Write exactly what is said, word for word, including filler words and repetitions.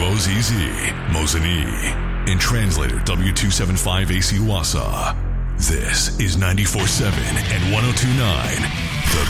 Mozizi, Mozini, and translator W two seventy-five A C Wasa. This is ninety-four point seven and one oh two point nine The